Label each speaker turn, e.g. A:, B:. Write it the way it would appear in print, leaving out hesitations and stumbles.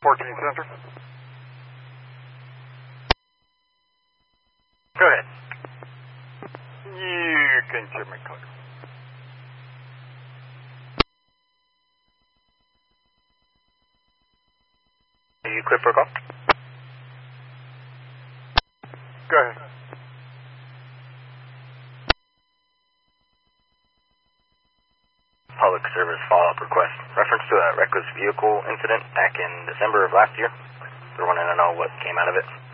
A: 14 Center.
B: Go ahead.
A: You can hear me clear.
B: Are you clear for a call?
A: Go ahead.
B: Public service follow-up request. Reference to a reckless vehicle incident back in December of last year. They're wanting to know what came out of it.